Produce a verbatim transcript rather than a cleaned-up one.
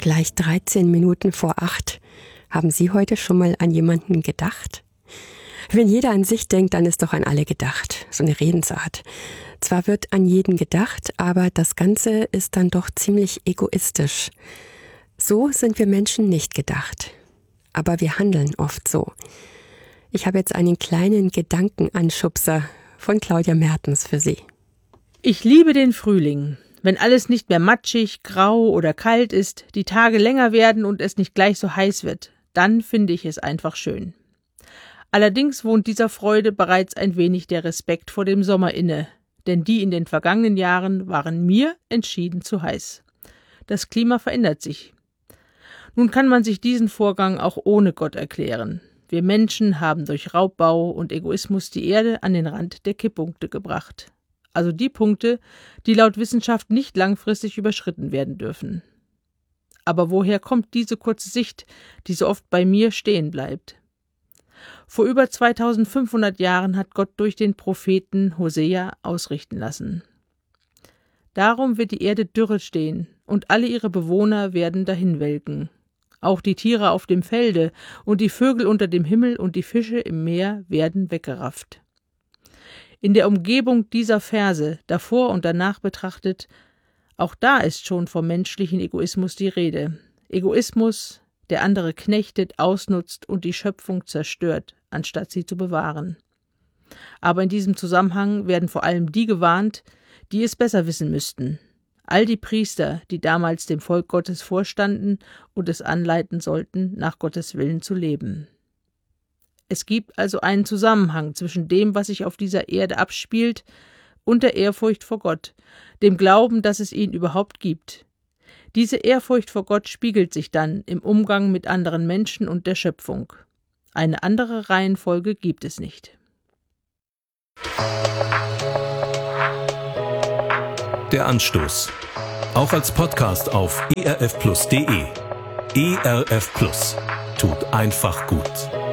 gleich dreizehn Minuten vor acht. Haben Sie heute schon mal an jemanden gedacht? Wenn jeder an sich denkt, dann ist doch an alle gedacht. So eine Redensart. Zwar wird an jeden gedacht, aber das Ganze ist dann doch ziemlich egoistisch. So sind wir Menschen nicht gedacht. Aber wir handeln oft so. Ich habe jetzt einen kleinen Gedankenanschubser von Claudia Mertens für Sie. Ich liebe den Frühling. Wenn alles nicht mehr matschig, grau oder kalt ist, die Tage länger werden und es nicht gleich so heiß wird, dann finde ich es einfach schön. Allerdings wohnt dieser Freude bereits ein wenig der Respekt vor dem Sommer inne, denn die in den vergangenen Jahren waren mir entschieden zu heiß. Das Klima verändert sich. Nun kann man sich diesen Vorgang auch ohne Gott erklären. Wir Menschen haben durch Raubbau und Egoismus die Erde an den Rand der Kipppunkte gebracht. Also die Punkte, die laut Wissenschaft nicht langfristig überschritten werden dürfen. Aber woher kommt diese kurze Sicht, die so oft bei mir stehen bleibt? Vor über zweitausendfünfhundert Jahren hat Gott durch den Propheten Hosea ausrichten lassen. Darum wird die Erde dürre stehen und alle ihre Bewohner werden dahinwelken. Auch die Tiere auf dem Felde und die Vögel unter dem Himmel und die Fische im Meer werden weggerafft. In der Umgebung dieser Verse, davor und danach betrachtet, auch da ist schon vom menschlichen Egoismus die Rede. Egoismus, der andere knechtet, ausnutzt und die Schöpfung zerstört, anstatt sie zu bewahren. Aber in diesem Zusammenhang werden vor allem die gewarnt, die es besser wissen müssten. All die Priester, die damals dem Volk Gottes vorstanden und es anleiten sollten, nach Gottes Willen zu leben. Es gibt also einen Zusammenhang zwischen dem, was sich auf dieser Erde abspielt, und der Ehrfurcht vor Gott, dem Glauben, dass es ihn überhaupt gibt. Diese Ehrfurcht vor Gott spiegelt sich dann im Umgang mit anderen Menschen und der Schöpfung. Eine andere Reihenfolge gibt es nicht. Der Anstoß. Auch als Podcast auf e r f plus punkt d e. E R F Plus. Tut einfach gut.